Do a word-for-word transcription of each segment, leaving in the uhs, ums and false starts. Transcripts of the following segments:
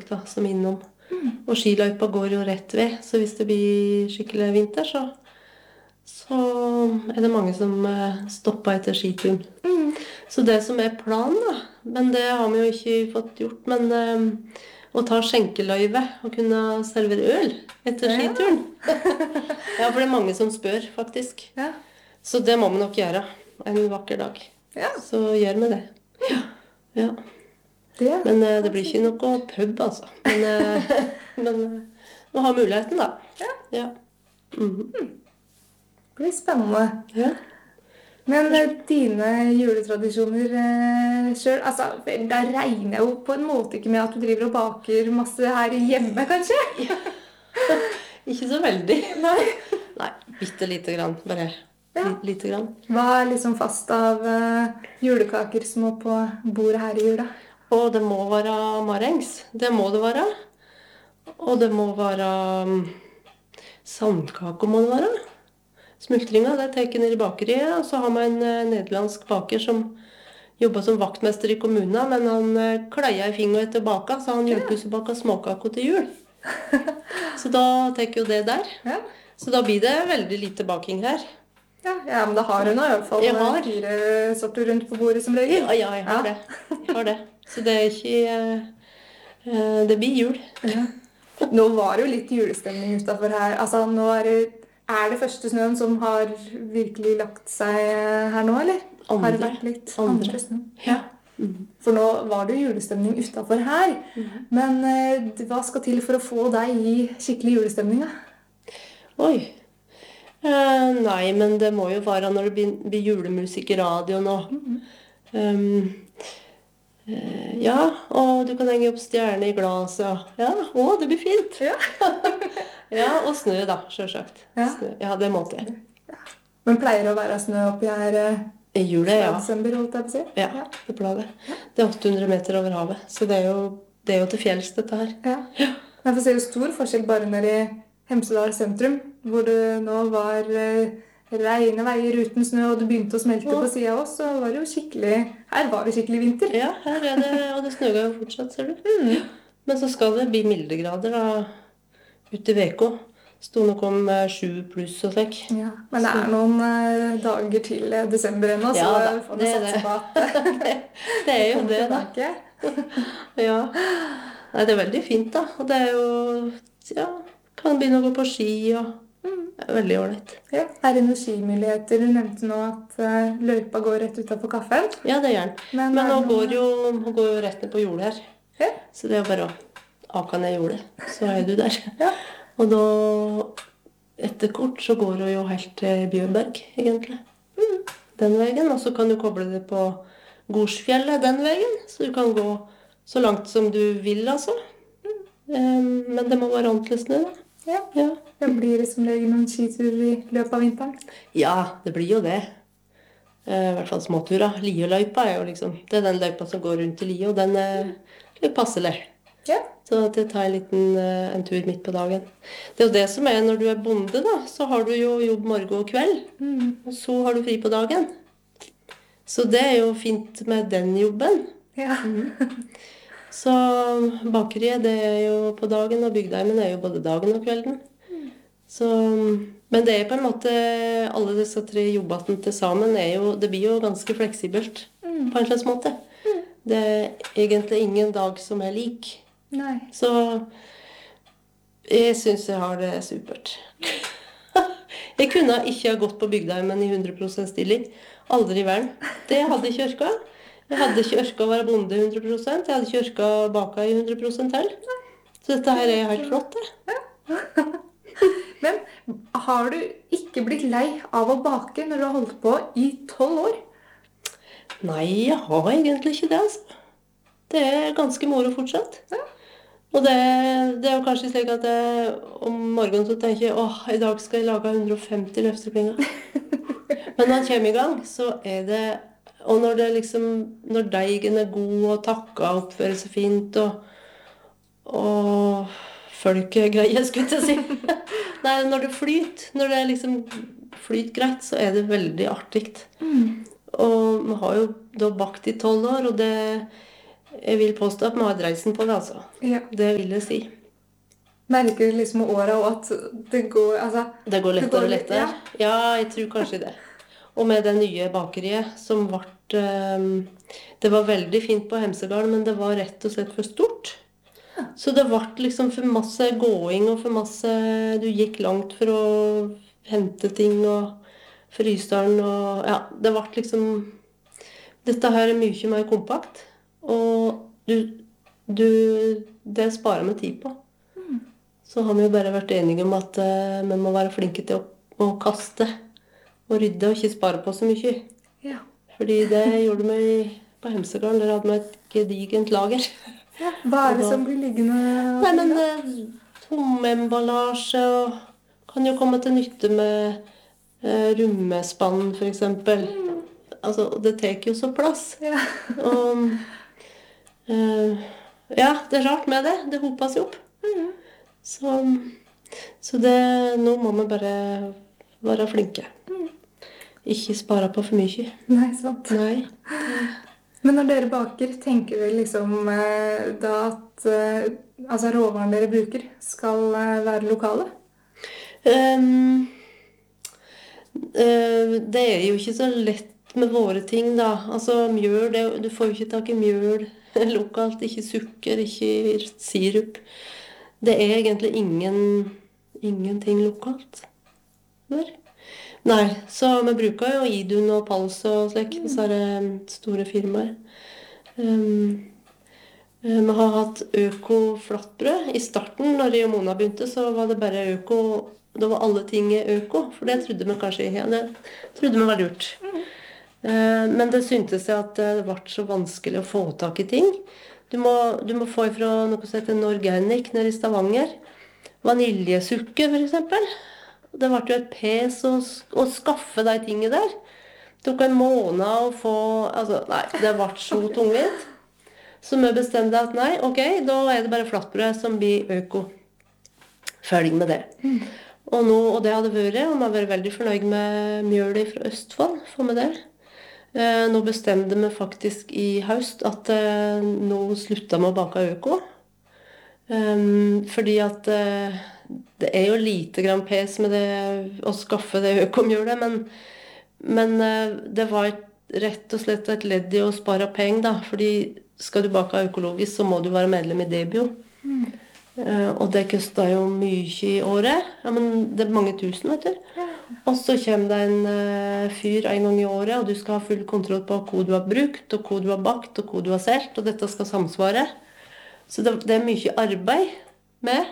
da, som innom. Mm. Og skiløypa går jo rett ved, så hvis det blir skikkelig vinter, så, så er det mange som eh, stopper etter skituren. Mm. Så det som er planen da, men det har vi jo ikke fått gjort, men eh, å ta skjenkeløyve og kunne servere øl etter skituren. Ja, for det er mange som spør, faktisk. Ja. Så det må vi nok gjøre en vakker dag. Ja. Så gjør vi det. Ja. Ja. Det. Men eh, det blir ikke noe pub, altså. Men, eh, men eh, vi har muligheten, da. Ja. Ja. Mm-hmm. Det blir spennende. Ja. Men eh, dine juletradisjoner eh, selv, altså, da regner jeg jo på en måte ikke med at du driver og baker masse her hjemme, kanskje? Ja. Ikke så veldig. Nei. Nei, bitte lite grann, bare. Ja. Lite grann. Hva er liksom fast av uh, julekaker som må på bordet her i jula? Og det må være marengs. Det må det være. Og det må være um, sandkake må det være. Smultringer, det tar jeg ned i bakeriet. Og så har vi en uh, nederlandsk baker som jobber som vaktmester i kommunen, men han uh, kleier i fingeren etter baka, så han hjelper oss å bake småkaker til jul. Så da tar jeg jo det der. Ja. Så da blir det veldig lite baking her. Ja, ja, men da har hun i hvert fall jeg har. fire sorter rundt på bordet som regel. Ja, ja, jeg har ja. det. Jeg har det. Så det er ikke... Uh, det blir jul. Ja. Nå var det jo litt julestemning utenfor her. Altså, nå er det, er det første snøen som har virkelig lagt seg her nå, eller? Andre. Har det vært litt andre, andre snø? Ja. Mm. For nå var det jo julestemning utenfor her. Mm. Men uh, hva skal til for å få deg i skikkelig julestemning, da? Oi. Uh, nei, men det må jo være når det blir, blir julemusikk i radioen og mm-hmm. um, uh, ja, og du kan henge opp stjerne i glaset. Ja, å, det blir fint. Ja, ja og snø da, selvsagt. Ja, snø. Ja det måtte jeg. Ja. Men pleier det å være snø oppi her uh, i jule, ja. Desember, holdt jeg på å si? Ja, ja, det pleier det. Det er åtte hundre meter over havet, så det er jo, det er jo til fjells dette her. Ja, ja. Men jeg får se jo stor forskjell bare når i Hemsedal sentrum, hvor det nå var eh, reine veier uten snø, og det begynte å smelte ja. På siden av oss, så var det jo skikkelig, her var det skikkelig vinter. Ja, her er det, og det snøger jo fortsatt, ser du. Mm. Men så skal det bli mildegrader da, ute i veka. Stod nok om eh, sju pluss og slik. Ja, men det er så. Noen eh, dager til desember ennå, så ja, da, får vi satse på at det, det er jo det, da. Ja, nei, det er veldig fint da, og det er jo, ja... Kan begynne å gå på ski, og mm. det er veldig ordentlig. Ja, er det noen skimuligheter? Du nevnte nå at uh, løypa går rett utenfor kaffen. Ja, det gjør den. Men, Men nå noe... går jo, går jo rett ned på jordet her. Ja. Så det er bare å aka ned jordet, så er du der. Ja. Og da, etter kort, så går det jo helt til Bjørberg, egentlig. Mm. Den veien, og så kan du koble det på Gorsfjellet den veien, så du kan gå så langt som du vil, altså. Mm. Um, men det må være ordentlig snø, da. Ja. Ja. Det blir det som regel noen skiturer i løpet av vinteren? Ja, det blir jo det. Eh, I hvert fall småturer. Lieløypa er jo liksom, det er den løypa som går rundt i Lie, og den er litt passelig. Ja. Så det tar en liten en tur midt på dagen. Det er jo det som er når du er bonde da, så har du jo jobb morgen og kveld, mm. og så har du fri på dagen. Så det er jo fint med den jobben. Ja. Mm. Så bakeriet det er jo på dagen, og bygdeimen er jo både dagen og kvelden. Mm. Så, men det er på en måte, alle disse tre jobbene til sammen, er jo, det blir jo ganske fleksibelt mm. på en slags måte. Mm. Det er egentlig ingen dag som er lik. Nei. Så jeg synes jeg har det supert. Jeg kunne ikke ha gått på bygdeimen i hundre prosent stilling. Aldri i verden. Det hadde ikke orket. Jeg hadde ikke orket å være bonde i hundre prosent. Jeg hadde ikke orket å bake i hundre prosent til. Så dette her er helt flott, det. Ja. Men har du ikke blitt lei av å bake når du har holdt på i tolv år? Nei, jeg har egentlig ikke det, altså. Det er ganske moro fortsatt. Ja. Og det, det er jo kanskje slik at jeg, om morgenen så tenker jeg, åh, i dag skal jeg lage hundre og femti løftepinger. Men når jeg kommer i gang, så er det... Og når det liksom, når deigen er god og takka oppfører seg fint, og, og folk er greie, skulle jeg si. Nei, når det flyter, når det liksom flyter greit, så er det veldig artigt. Mm. Og vi har jo da bakt i tolv år, og det, jeg vil påstå at vi har dreisen på det, altså. Ja. Det vil jeg si. Merker du liksom med året også at det går, altså... Det går lettere det går, og lettere. Ja. ja, jeg tror kanskje det. Og med det nye bakeriet som ble... Um, det var veldig fint på Hemsedal, men det var rett og slett for stort. Ja. Så det ble liksom for masse gåing og for masse... Du gikk langt for å hente ting og frysdalen og... Ja, det ble liksom... Dette her er mye mer kompakt, og du, du, det sparer vi tid på. Mm. Så har vi jo bare vært enige om at uh, vi må være flinke til å, å kaste og rydde og ikke spare på så mye. Ja. Fordi det gjorde vi på Hemsedal, der hadde vi et gedigent lager. Ja, hva er det da, som blir liggende? Nei, men uh, tomemballasje og kan jo komme til nytte med uh, rummespann, for eksempel. Mm. Altså, det tar jo så plass. Ja. Og uh, ja, det er rart med det. Det hopes jo opp. Mm. Så, så det, nå må vi bare være flinke. Mm. Ikke spare på for mye. Nei, sant. Nei. Men når dere baker, tenker dere liksom uh, da at uh, altså råvarene dere bruker skal uh, være lokale? Um, uh, det er jo ikke så lett med våre ting, da. Altså, mjøl, det, du får jo ikke tak i mjøl lokalt, ikke sukker, ikke sirup. Det er egentlig ingen, ingenting lokalt. Der. Nei, så vi bruker jo Idun og Pals og slik, mm. så er det store firmaer. Um, vi har hatt øko-flattbrød. I starten, når jeg og Mona begynte, så var det bare øko. Da var alle ting øko, for det trodde vi kanskje ja, det trodde vi var lurt. Mm. Men det syntes jeg at det ble så vanskelig å få tak i ting. Du må, du må få ifra noe som heter Norganic nede i Stavanger. Vaniljesukker, for eksempel. Det ble jo et pes å, å skaffe de tingene der. Det tok en måned å få... Altså, nei, det ble så tungvint. Så vi bestemte at nei, ok, da er det bare flattbrød som blir øko. Ferdig med det. Mm. Og, nå, og det hadde vært, og vi har vært veldig fornøyd med mjølet fra Østfold, få med det. Eh, nå bestemte vi faktisk i høst at eh, nå slutta vi å bake øko. Um, fordi at eh, det er jo lite grann pes med det å skaffe det økomjølet, men, men eh, det var et, rett og slett et ledd i å spare penger, da. Fordi skal du bake økologisk, så må du være medlem i Debio. Mm. Eh, og det koster jo mye i året. Ja, men det er mange tusen, vet du. Ja. Og så kommer det en uh, fyr en gang i året, og du skal ha full kontroll på hva du har brukt, og hva du har bakt, og hva du har selt, og dette skal samsvare. Så det, det er mye arbeid med.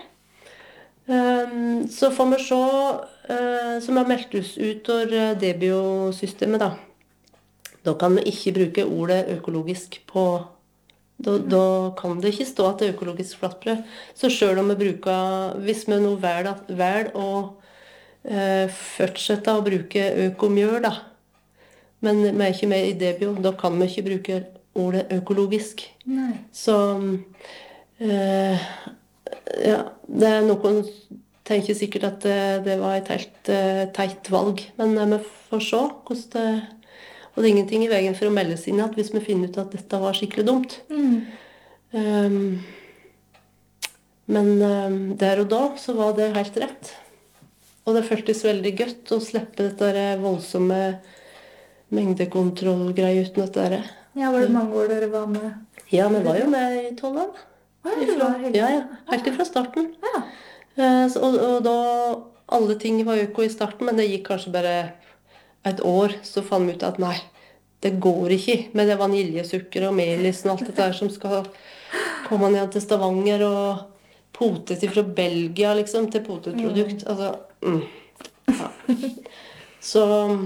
Um, så får vi se, uh, som har meldt oss ut av Debio-systemet, da. Da kan vi ikke bruke ordet økologisk på... Da, da kan det ikke stå at det er økologisk flattbrød. Så selv om vi bruker, hvis vi nå velger å eh, fortsette å bruke økomjøl, da, men vi er ikke med i Debio, da kan vi ikke bruke ordet økologisk. Nei. Så eh, ja, det er noen tenker sikkert at det, det var et helt eh, teit valg, men eh, vi får se hvordan det. Og det er ingenting i veien for å melde seg inn at hvis vi finner ut at dette var skikkelig dumt. Mm. Um, men um, der og da så var det helt rett. Og det føltes veldig godt å slippe dette voldsomme mengdekontrollgreier uten dette der. Ja, var det mange år dere var med? Ja, vi var jo med i tolv år. Ja, ja, helt ifra starten. Ja. Uh, så, og, og da, alle ting var øko i starten, men det gikk kanskje bare... et år, så fant vi ut at nei, det går ikke med det vaniljesukker og melis og alt dette der som skal komme ned til Stavanger og potet fra Belgia, liksom, til potetprodukt. Mm. Altså, mm. Ja. Så,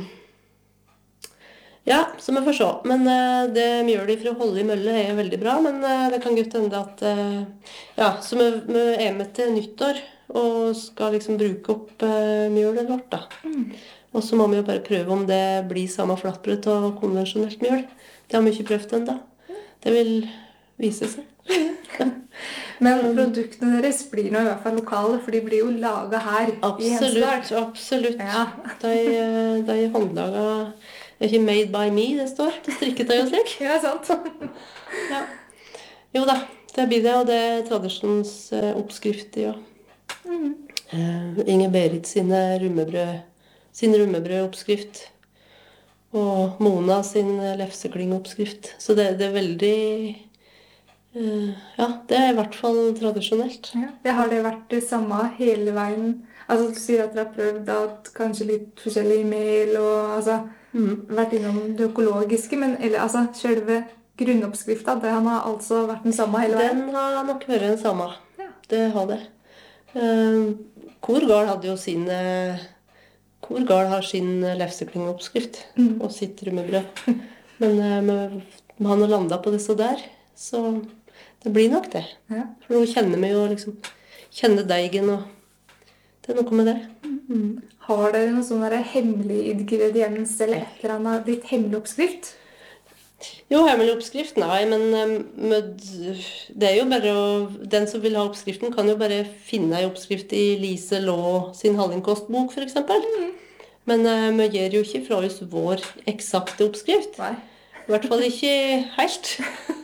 ja, så vi får se. Men uh, det mjølet fra Holde i Mølle er veldig bra, men uh, det kan godt hende at, uh, ja, så vi, vi er med til nyttår og skal liksom bruke opp uh, mjølet vårt, da. Mm. Og så må vi jo bare prøve om det blir samme flattbrød og konvensjonelt mjøl. Det har vi ikke prøvd ennå. Det vil vise seg. Men produktene deres blir nå i hvert fall lokale, for de blir jo laget her absolutt, i Hemsedal. Absolutt. Ja. De, de håndlaga er ikke made by me, det står. Det strikket jeg jo slik. Ja, sant. Ja. Jo da, det blir det, og det er tradisjonens eh, oppskrift, ja. Mm. Eh, Inger-Berit sine rummebrød, sin rummebrødoppskrift, og Mona sin eh, lefseklingoppskrift. Så det, det er veldig, eh, ja, det er i hvert fall tradisjonelt. Ja. Det har det vært det samme hele veien? Altså, du sier at dere har prøvd at kanskje litt forskjellig mel og altså, Mhm. vært innom det økologiske, men eller, altså, selve grunnoppskrifta, det har altså vært den samme hele veien? Den har nok vært den samme. Ja. Det har det. Eh, Korgard hadde jo sin eh, Korgard har sin lefseklingoppskrift Mm. og sitt rummebrød. Men eh, vi, vi har nå landet på disse der, så det blir nok det. Ja. For nå kjenner vi jo liksom, kjenner deigen, og det er noe med det. Mm. Har dere noen sånn der hemmelig ingrediens eller et eller annet litt hemmelig oppskrift? Jo, hemmelig oppskrift, nei, men eh, med, det er jo bare å, den som vil ha oppskriften kan jo bare finne en oppskrift i Lise Laa sin Hallingkostbok, for eksempel. Men eh, vi gir jo ikke fra oss vår eksakte oppskrift. Nei. I hvert fall ikke helt.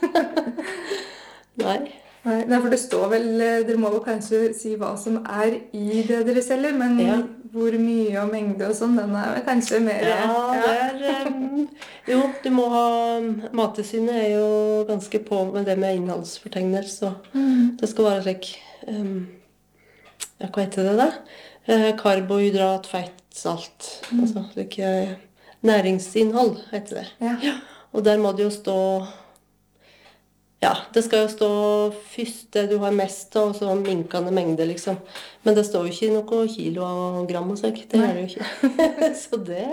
Nei. Nei, nei, for det står vel, eh, dere må jo kanskje si hva som er i det dere selger, men Ja. hvor mye og mengde og sånn, den er vel kanskje mer... Ja, det er um, Jo, du må ha Mattilsynet er jo ganske på med det med innholdsfortegnelse, så Mm. det skal være slik um, Ja, hva heter det da? Eh, karbohydrat, fett, salt. Altså slik eh, næringsinnhold heter det. Ja. Og der må det jo stå Ja, det skal jo stå først det du har mest av, og så minkende mengde, liksom. Men det står jo ikke noe kilo og gram og sånt. Det Nei. er det jo ikke. Så det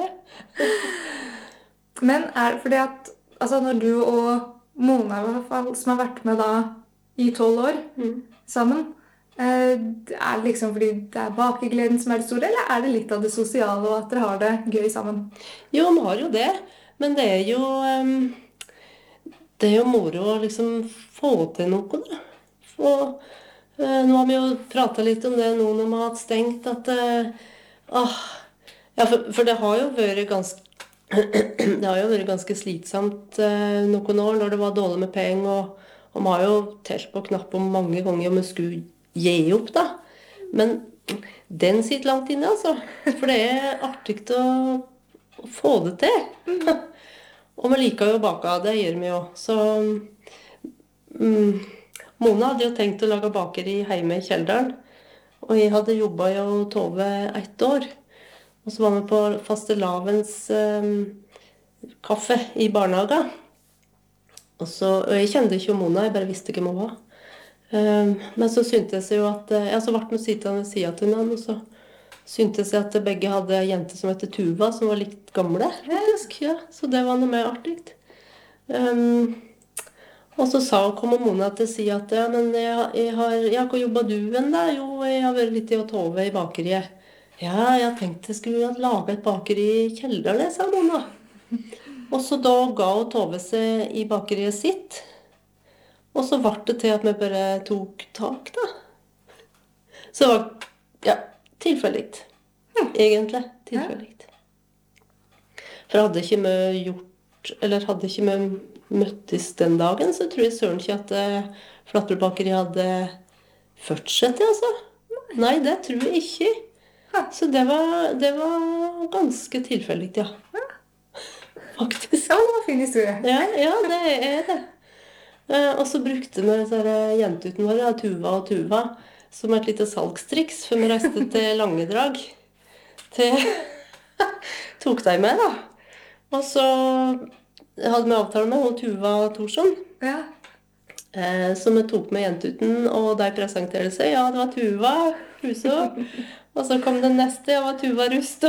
Men er det fordi at, altså når du og Mona i hvert fall, som har vært med da i tolv år mm. sammen, eh, er det liksom fordi det er bakegleden som er det store, eller er det litt av det sosiale og at dere har det gøy sammen? Jo, vi har jo det. Men det er jo um, Det er jo moro å liksom få til noe, da. Og, eh, nå har vi jo pratet litt om det nå når vi har hatt stengt, at eh, ah, ja, for, for det har jo vært ganske det har jo vært ganske slitsomt eh, noen år når det var dårlig med penger, og, og vi har jo telt på knappen mange ganger om vi skulle gi opp, da. Men den sitter langt inne, altså. For det er artig å, å få det til. Og vi liker jo å bake, det gjør vi jo. Så mm, Mona hadde jo tenkt å lage bakeri hjemme i Kjelderen. Og jeg hadde jobbet jo Tove ett år. Og så var vi på fastelavns um, kaffe i barnehagen. Og, så, og jeg kjente ikke Mona, jeg bare visste hvem hun var. Um, men så syntes jeg jo at ja, så ble vi sittende siden til hverandre, og så syntes jeg at begge hadde jenter som heter Tuva, som var litt gamle, faktisk. Ja, så det var noe mer artig. Um, og så sa, kom Mona til å si at ja, men jeg, jeg har, ja, hva jobbet du enn da? Jo, jeg har vært litt i å Tove i bakeriet. Ja, jeg tenkte jeg skulle lage et bakeri i kjelleren, sa Mona. Og så da ga hun Tove seg i bakeriet sitt. Og så ble det til at vi bare tok tak, da. Så det var, ja, tilfeldig. Egentlig tilfeldig. For hadde ikke vi gjort, eller hadde ikke vi møttes den dagen, så tror jeg søren ikke at uh, Flatbrødbakeriet hadde fortsatt, altså. Nei, det tror jeg ikke. Så det var, det var ganske tilfeldig, ja. Faktisk. Ja, det var en fin historie. Ja, ja, det er det. Uh, og så brukte vi disse jentuten våre, Tuva og Tuva, som et lite salgstriks, for vi reiste til Langedrag. Til tok de med, da. Og så hadde vi avtale med hun Tuva Thorsson, Ja. eh, som vi tok med jentuten, og de presenterte seg. Ja, det var Tuva Huså. Og så kom den neste, ja, det var Tuva Rustå.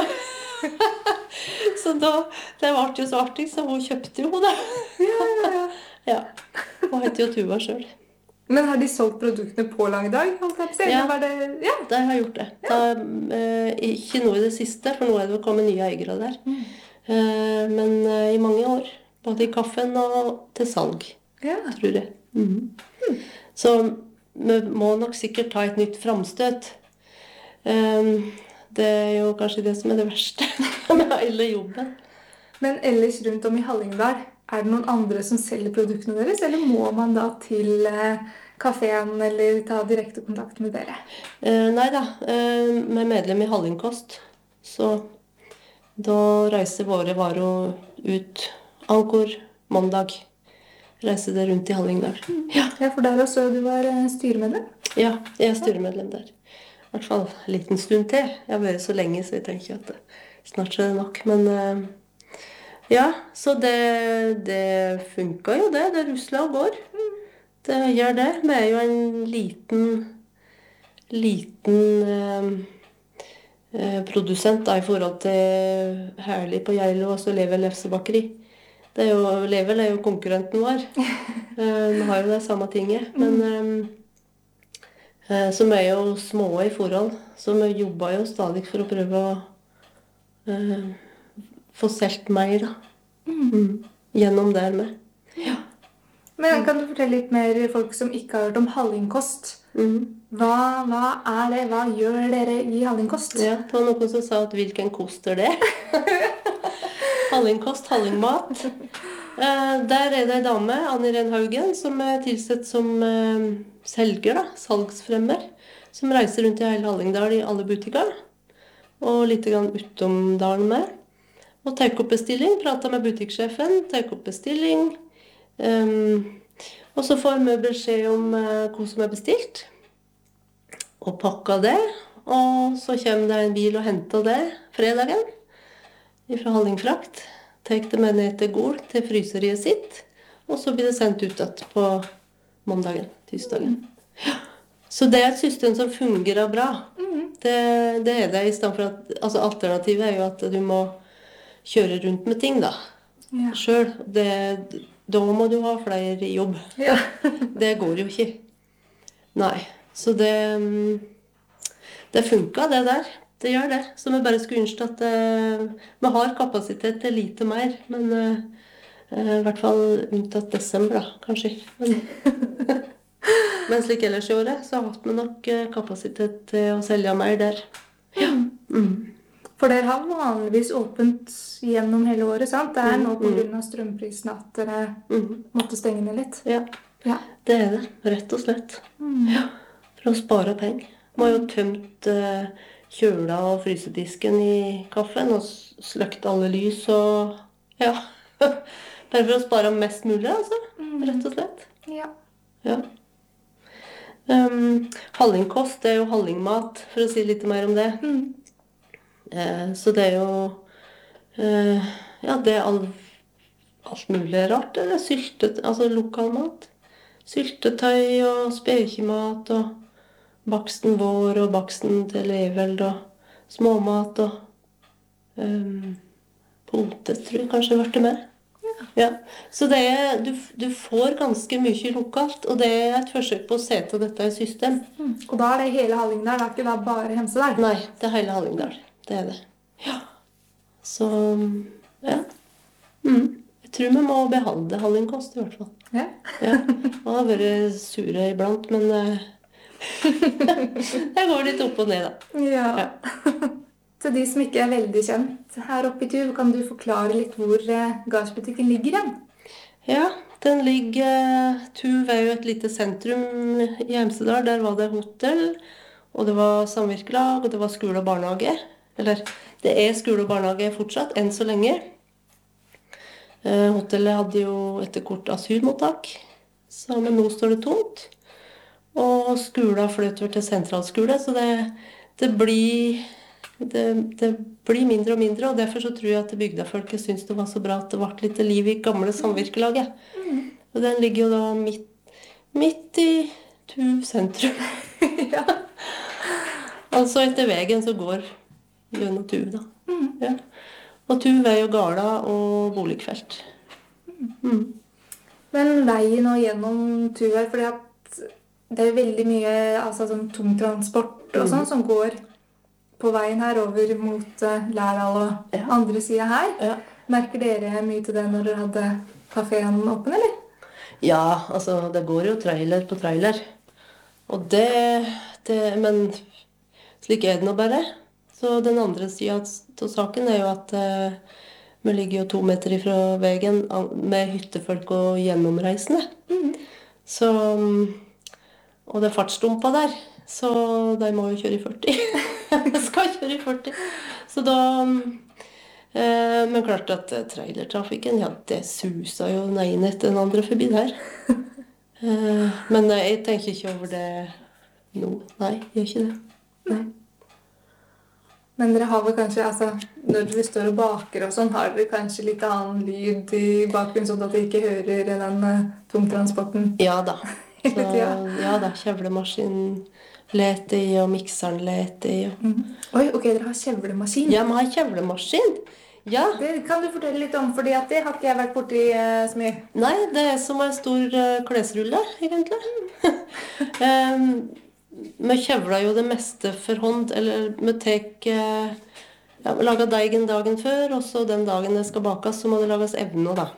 Så da, det ble jo så artig, så hun kjøpte jo hun, da. Ja, ja, ja. Ja, hun heter jo Tuva selv. Men har de solgt produktene på Langedag? holdt jeg på å si? Ja. Eller var det, ja. De har gjort det. Da, eh, ikke nå i det siste, for nå er det kommet nye eiere der. Eh, men eh, i mange år. Både i kaffen og til salg, Ja. tror jeg. Mhm. Så vi må nok sikkert ta et nytt framstøt. Eh, det er jo kanskje det som er det verste med hele jobben. Men ellers rundt om i Hallingdal, er det noen andre som selger produktene deres, eller må man da til eh, kaféen eller ta direkte kontakt med dere? Eh, nei da, eh, vi er medlem i Hallingkost, så da reiser våre varer ut Ankor mandag. Reiser det rundt i Hallingdal. Ja. ja, for der også du var eh, styremedlem? Ja, jeg er styremedlem der. I hvert fall en liten stund til. Jeg har vært så lenge, så jeg tenker at det, snart er det nok. Men eh, ja, så det, det funker jo det. Det rusler og går. Det gjør det. Vi er jo en liten, liten eh, eh, produsent da, i forhold til Herlig på Geilo og så Level Lefsebakeri. Det er jo, Level er jo konkurrenten vår. Eh, vi har jo det samme tinget. Men eh, eh, så vi er jo små i forhold, så vi jobber jo stadig for å prøve å eh, få solgt mer da. Mm. Gjennom der med. Ja. Men kan du fortelle litt mer folk som ikke har hørt om Hallingkost? Mm. Hva, hva er det? Hva gjør dere i Hallingkost? Ja, det var noen som sa at hvilken kost er det? Hallingkost, hallingmat. Eh, der er det en dame, Anne Irene Haugen, som er tilsett som eh, selger, da, salgsfremmer, som reiser rundt i hele Hallingdal i alle butikker, og litt grann utom dalen med. Og tar opp bestilling, prater med butikksjefen, tar opp bestilling, um, og så får vi beskjed om uh, hva som er bestilt, og pakker det, og så kommer det en bil og henter det fredagen, fra Hallingfrakt, tar det med ned til Gol, til fryseriet sitt, og så blir det sendt ut igjen på mandagen, tirsdagen. Ja. Så det er et system som fungerer bra. Mm. Det, det er det, i stedet for at, altså alternativet er jo at du må kjøre rundt med ting da, ja. Selv. Det, da må du ha flere i jobb. Ja. Det går jo ikke. Nei, så det, det funker det der. Det gjør det. Så vi bare skulle ønske at uh, vi har kapasitet til lite mer, men uh, uh, i hvert fall unntatt desember da, kanskje. Men, men slik ellers i året, så har vi nok uh, kapasitet til å selge mer der. Ja. Mm. For dere har vanligvis åpent gjennom hele året, sant? Det er nå på grunn av strømprisen at dere mm. måtte stenge ned litt. Ja. Ja, det er det. Rett og slett. Mm. Ja. For å spare penger. Vi har jo tømt uh, kjøla og frysedisken i kaffen og sløkt alle lys og ja. Bare for å spare mest mulig, altså. Mm. Rett og slett. Ja. Ja. Um, Hallingkost, det er jo hallingmat, for å si litt mer om det. Mm. Eh, så det er jo eh, ja, det er all, alt mulig rart. Det er syltet, altså lokalmat. Syltetøy og spekemat og baksten vår og baksten til Leveld og småmat og um, potet, tror jeg kanskje ble med. Ja. Ja. Så det er, du, du får ganske mye lokalt, og det er et forsøk på å se til dette i system. Mm. Og da er det hele Hallingdal, det er ikke da bare Hemsedal? Nei, det er hele Hallingdal. Det er det. Ja. Så, ja. Mm. Jeg tror vi må beholde Hallingkost i hvert fall. Ja. Ja. Og har vært sure iblant, men uh, det går litt opp og ned da. Ja. Ja. Til de som ikke er veldig kjent her oppe i Tuv, kan du forklare litt hvor uh, gardsbutikken ligger igjen? Ja, den ligger, Tuv er jo et lite sentrum i Hemsedal. Der var det hotell, og det var samvirkelag, og det var skole og barnehage. Eller, det er skole og barnehage fortsatt, enn så lenge. Eh, hotellet hadde jo etter kort asylmottak, så, men nå står det tomt. Og skolen flytter til sentralskole, så det, det, blir, det, det blir mindre og mindre. Og derfor så tror jeg at bygdafolket syntes det var så bra at det ble litt liv i gamle samvirkelaget. Mm. Og den ligger jo da midt, midt i Tuv sentrum. Ja. Altså etter veien så går gjennom Tuv da. Mm. Ja. Og Tuv er jo gala og boligfelt. Mm. Men veien nå gjennom Tuv er, fordi at det er veldig mye altså, sånn tungtransport og sånn mm. som går på veien her over mot uh, Lærdal og ja. Andre siden her. Ja. Merker dere mye til det når dere hadde kaféen åpen, eller? Ja, altså det går jo trailer på trailer. Og det, det men slik er det nå bare. Så den andre siden av saken er jo at uh, Vi ligger jo to meter ifra veien med hyttefolk og gjennomreisende. Mm. Så, og det er fartsdumpa der, så de må jo kjøre i førti. De skal kjøre i førti. Så da... Eh, men klart at trailertrafikken, ja, det suser jo den ene etter den andre forbi der. Eh, men jeg tenker ikke over det nå. Nei, jeg gjør ikke det. Nei. Men dere har vel kanskje, altså, når dere står og baker og sånn, har dere kanskje litt annen lyd i bakgrunnen, sånn at dere ikke hører den uh, tungtransporten? Ja da. Så, ja da, kjevlemaskinen leter i, og mikseren leter i. Og... Mm. Oi, ok, dere har kjevlemaskin. Ja, vi har kjevlemaskin. Ja. Det kan du fortelle litt om, fordi at det har ikke jeg vært borti uh, så mye. Nei, det er som en stor uh, klesrulle, egentlig. um, vi kjevler jo det meste for hånd, eller vi tek, uh, ja, vi lager deigen dagen før, og så den dagen det skal bakes, så må det lages evne, da.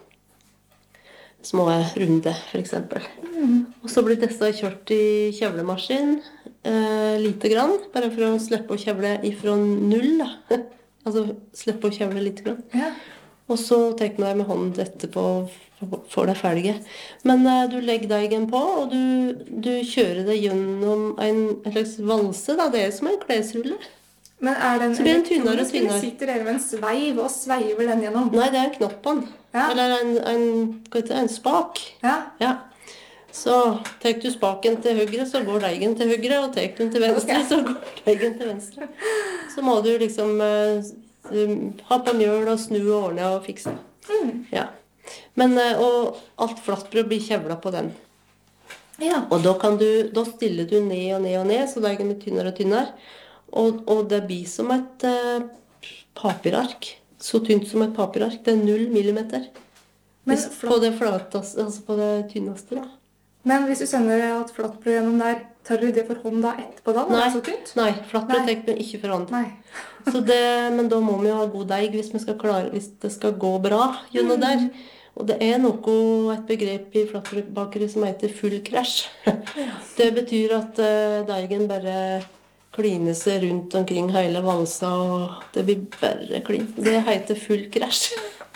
Små runde, for eksempel. Mm. Og så blir disse kjørt i kjevlemaskin, uh, lite grann, bare for å slippe å kjevle ifra null, da. Altså, slippe å kjevle litt grann. Ja. Og så tek vi deg med hånd etterpå for deg ferdige. Men uh, du legger deigen på, og du, du kjører det gjennom en, en slags valse, da. Det er som en klesrulle. Men er den så blir den tynnere og tynnere. Sitter dere med en sveiv og sveiver den gjennom? Nei, det er knoppene. Ja. Eller en, en, hva heter det, en spak. Ja. Ja. Så tek du spaken til høyre, så går deigen til høyre, og tek du den til venstre, okay. Så går deigen til venstre. Så må du liksom uh, ha på mjøl og snu og ordne og fikse. Mm. Ja. Men, uh, og alt flatbrød blir kjevla på den. Ja. Og da, kan du, da stiller du ned og ned og ned, så deigen blir tynnere og tynnere. Og, og det blir som et uh, papirark. Så tynt som et papirark. Det er null millimeter. Men, på det flateste, altså på det tynneste, da. Men hvis du sender et flatbrød gjennom der, tar du det for hånd da etterpå da? Nei, det er så tynt? Nei, flatbrød tek vi ikke for hånd. Nei. Så det, men da må vi jo ha god deig hvis, vi skal klare, hvis det skal gå bra gjennom mm. der. Og det er noe, et begrep i flatbrødbakeri som heter full krasj. Det betyr at uh, deigen bare kliner seg rundt omkring hele valsa, og det blir bare klin. Det heter full krasj.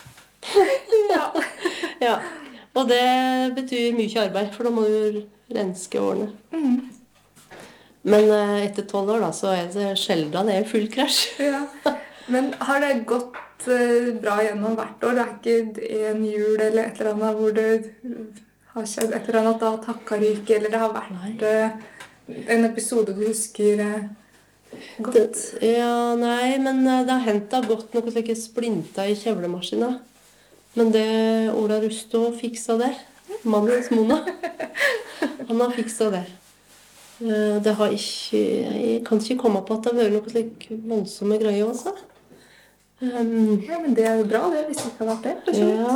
Ja. Ja. Og det betyr mye arbeid, for da må du renske årene. Mm. Men uh, etter tolv år da, så er det sjelden det er full krasj. Ja. Men har det gått uh, bra gjennom hvert år? Det er ikke en jul eller et eller annet hvor det har skjedd et eller annet da takket ryke, eller det har vært uh, en episode du husker uh, godt? Det, ja, nei, men uh, det har hendt det har gått noe slike splinter i kjevlemaskinen. Men det Ola Rusto fiksa det. Mannens Mona. Han har fiksa det. Det har ikke... Jeg kan ikke komme på at det har vært noe slik voldsomme greier også. Um, ja, men det er jo bra det, hvis det ikke har vært det. Ja.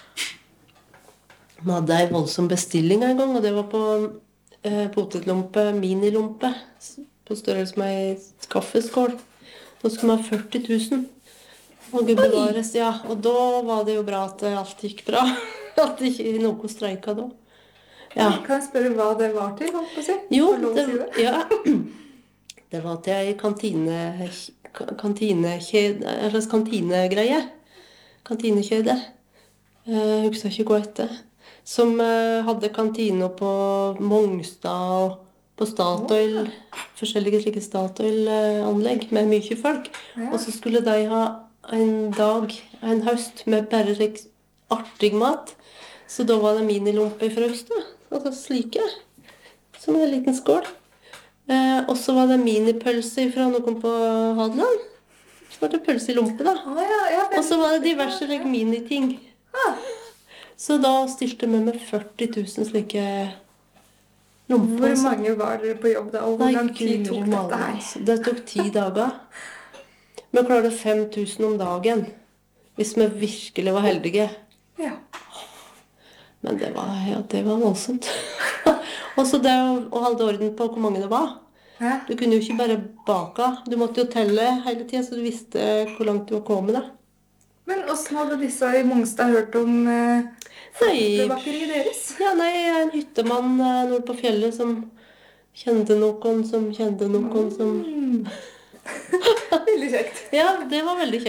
Vi hadde en voldsom bestilling en gang, og det var på eh, potetlompe, minilompe, på størrelse med en kaffeskål. Da skulle vi ha førti tusen. Og Gud bevares, ja. Og da var det jo bra at alt gikk bra. At ikke noe streiket da. Ja. Kan jeg spørre hva det var til, holdt på å si? Jo, det, ja. Det var til en kantine, kantinekjede, en slags kantinegreie. Kantinekjede. Jeg husker ikke hva etter. Som hadde kantiner på Mongstad og på Statoil, forskjellige slike Statoil-anlegg med mye folk. Og så skulle de ha en dag, en høst, med bare artig mat. Så da var det minilompe fra høst, da. Altså slike. Som en liten skål. Eh, og så var det minipølse fra noen på Hadeland. Så var det pølse i lompe, da. Ah, ja, ja, og så var det diverse like, miniting. Ah. Så da stilte vi med førti tusen slike lomper. Hvor mange var dere på jobb da? Og hvor lang tid tok dette her? Det tok ti dager. Vi klarte fem tusen om dagen, hvis vi virkelig var heldige. Ja. Men det var, ja, det var voldsomt. Og så det å, å holde orden på hvor mange det var. Hæ? Du kunne jo ikke bare baka. Du måtte jo telle hele tiden, så du visste hvor langt du var kommet da. Men hvordan hadde disse i Mongstad hørt om eh, bakeriet deres? Ja, nei, en hyttemann eh, nord på fjellet som kjente noen, som kjente noen, som... Mm. Veldig kjekt. Ja, det var veldig kjekt.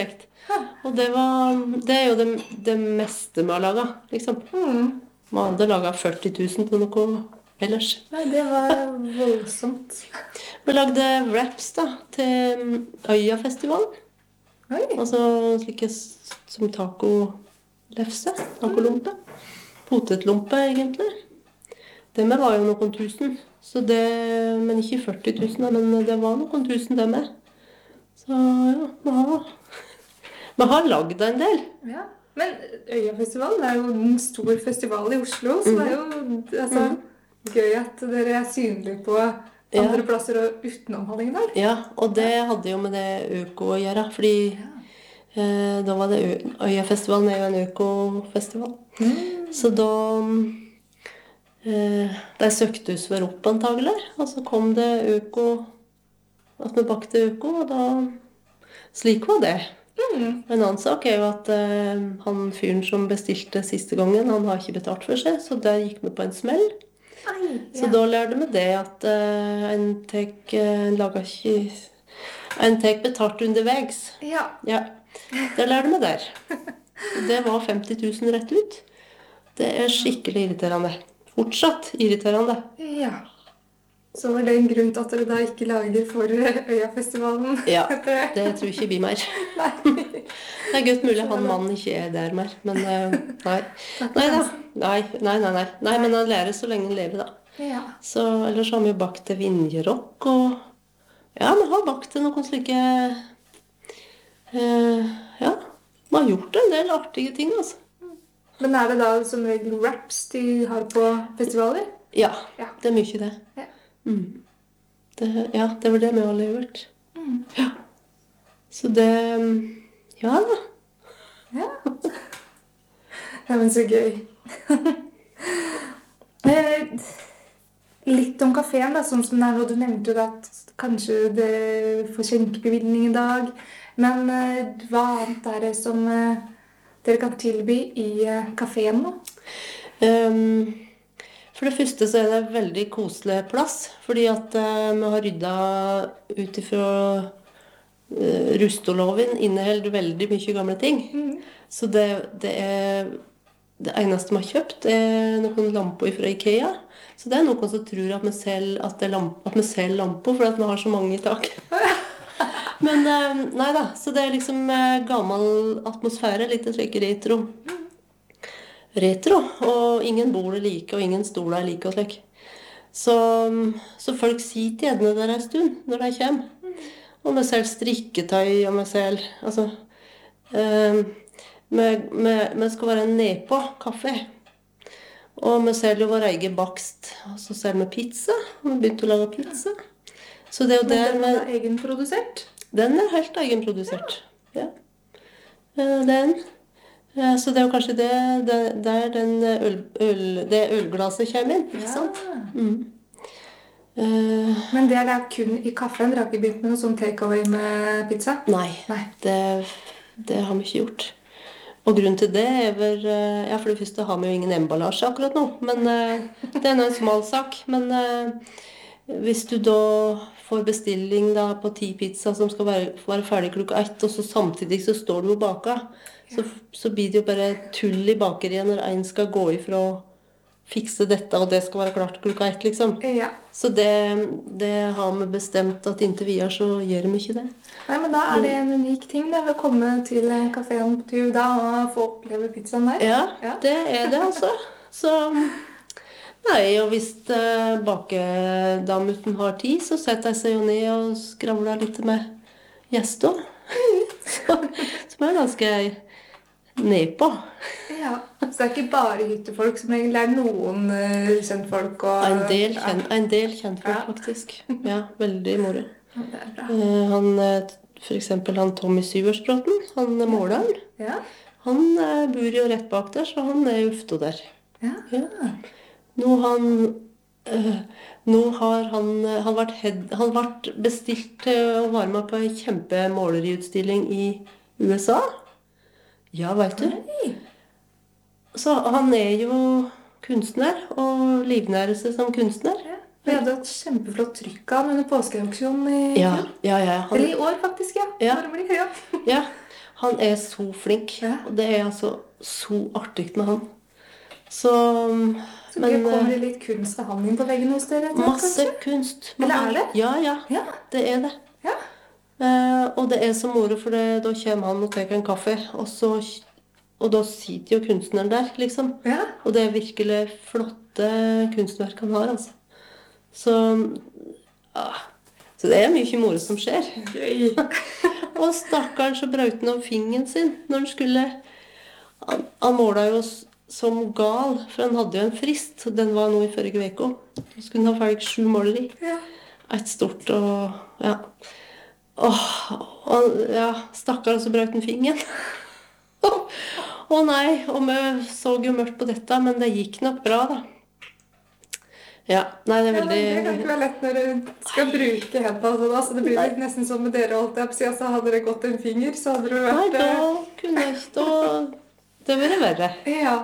Og det var, det er jo det, det meste vi har laget, liksom. Mm. Vi hadde laget førti tusen på noe ellers. Nei, det var voldsomt. Vi lagde wraps da, til Øyafestivalen. Oi. Altså slike s- som taco-lefse, taco-lompe. Potetlompe, egentlig. Det med var jo noen tusen. Så det, men ikke førti tusen, da, men det var noen tusen det med. Så ja, vi har, vi har lagd en del. Ja. Men Øyafestivalen er jo en stor festival i Oslo, så det er jo altså, gøy at dere er synlige på andre Ja. plasser og utenom Hallingdal. Ja, og det hadde jo med det øko å gjøre, fordi eh, da var det Ø- Øyafestivalen er jo en økofestival. Så da eh, de søkte oss vel opp antagelig, og så kom det øko, at vi bakte øko, og da slik var det. En annen sak er jo at eh, han fyren som bestilte siste gangen, han har ikke betalt for seg, så der gikk vi på en smell. Ai, Så da lærte vi det at eh, en tek eh, en lager ikke en tek betalt underveis. Ja. Ja, det lærte vi der. Det var femti tusen rett ut. Det er skikkelig irriterende. Fortsatt irriterende. Ja. Så var det en grunn til at dere da ikke lager for Øyafestivalen? Ja, etter det. det tror ikke vi mer. Nei. Det er godt mulig han mannen ikke er der mer, men eh, nei. Nei da. Nei, nei, nei, nei. Nei, men han lærer så lenge han lever, da. Ja. Så ellers har vi jo bakt til vinjerock, og ja, vi har bakt til noen slike eh, ja, vi har gjort en del artige ting, altså. Men er det da som regel wraps de har på festivaler? Ja, Ja. det er mye det. Ja. Mm. det ja, det var det vi har levert. Ja. Så det ja da. Ja. Ja, men så gøy. Eh, Litt om kafeen, da, sånn som det er nå. Du nevnte jo at kanskje det får skjenkebevilgning i dag. Men eh, hva annet er det som eh, dere kan tilby i eh, kafeen nå? Um, for det første så er det en veldig koselig plass, fordi at eh, vi har rydda ut ifra uh, rustoloven inneholder veldig mye gamle ting. Så det, det er det eneste vi har kjøpt, er noen lamper fra Ikea. Så det er noen som tror at vi selger, at det er lamp, at vi selger lamper, for at vi har så mange i tak. Men eh, nei da, så det er liksom eh, gammel atmosfære, litt slik retro. Retro, og ingen bord er like, og ingen stoler er like og slik. Så, så folk sitter gjerne der en stund når de kommer. Og vi selger strikketøy, og vi selger, altså, eh, vi, vi, vi skal være nedpå kaffe. Og vi selger jo vår egen bakst, og så selger vi pizza, og vi begynte å lage pizza. Så det er jo Men der den vi... er egenprodusert? Den er helt egenprodusert. Ja. Eh, Den. Eh, Så det er jo kanskje det, det der den øl, øl, det ølglasset kommer inn, ikke sant? Mm. Eh, Men det er da kun i kaffen? Dere har ikke begynt med noe sånn takeaway med pizza? Nei, Nei. det, det har vi ikke gjort. Og grunnen til det er vel, eh, ja, for det første har vi jo ingen emballasje akkurat nå, men eh, det er nå en smal sak. Men eh, hvis du da får bestilling da på ti pizza som skal være, være ferdig klokka ett, og så samtidig så står du og baker, så, så blir det jo bare tull i bakeriet når en skal gå ifra å fikse dette, og det skal være klart klokka ett, liksom. Ja. Så det, det har vi bestemt at inntil videre så gjør vi ikke det. Nei, men da er det en unik ting det, å komme til kafeen på tur da og få oppleve pizzaen der. Ja, Ja. det er det altså. Så nei, og hvis eh, bakedamuten har tid, så setter jeg seg jo ned og skravler litt med gjester. Så, som er ganske nedpå. Ja, så det er ikke bare hyttefolk som egentlig er noen uh, kjentfolk og... En del, kjen, en del kjentfolk, Ja. faktisk. Ja, veldig moro. Ja, det er bra. Eh, Han, eh, for eksempel han Tommy Syversbråten, han er måleren. Ja. Han eh, bor jo rett bak der, så han er ufto der. Ja. Ja. Nå, han, øh, nå har han, øh, han, vært head, han vært bestilt til å være med på en kjempemåleriutstilling i U S A. Ja, vet du. Hei. Så han er jo kunstner, og livnærer seg som kunstner. Ja. Vi hadde et kjempeflott trykk av han under påskeauksjonen i Ja, fjor. ja, ja. Han, Eller i år, faktisk, ja. Ja. Når det blir, ja. ja. Han er så flink, Ja. og det er altså så artig med han. Så, Så men, det kommer det litt kunst av han inn på veggen hos dere? etter hvert, masse kanskje? kunst. Eller er det? Ja, ja, Ja. det er det. Ja. Eh, og det er så moro, for det, da kommer han og tar en kaffe, og, så, og da sitter jo kunstneren der, liksom. Ja. Og det er virkelig flotte kunstverk han har, altså. Så, ah, så det er mye moro som skjer. Gøy. Og stakkaren så brøt han av fingeren sin når han skulle... Han, han måla jo s- som gal, for han hadde jo en frist, og den var nå i forrige veke. Da skulle han ha ferdig sju måleri. Ja. Et stort og... Ja. Åh, og, ja, stakkaren så brøt han fingeren. Å nei, og vi så jo mørkt på dette, men det gikk nok bra, da. Ja, nei, det er Ja, men det kan veldig... ikke være lett når du skal bruke hendene. Altså, da. Så det blir litt nesten som med dere, holdt jeg på å si. Altså, hadde dere gått en finger, så hadde det Nei, vært... da eh, kunne jeg ikke... Da... Det ville verre. Ja.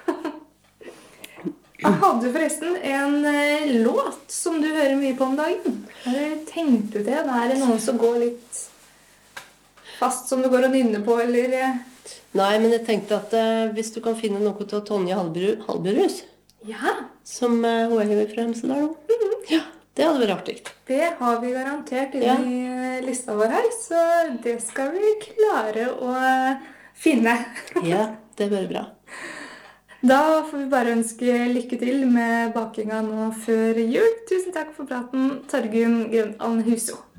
Jeg hadde forresten en eh, låt som du hører mye på om dagen. Har du tenkt ut det? Er det noen som går litt fast som du går og nynner på, eller... eh? Nei, men jeg tenkte at eh, hvis du kan finne noe til Tonje Halberud, Halberus, Ja, som eh, hun er jo fra Hemsedal nå. Ja, det hadde vært artig. det har vi garantert inne Ja. i eh, lista vår her, så det skal vi klare å eh, finne. Ja, det blir bra. Da får vi bare ønske lykke til med bakinga nå før jul. Tusen takk for praten, Torgunn Grønland Huso.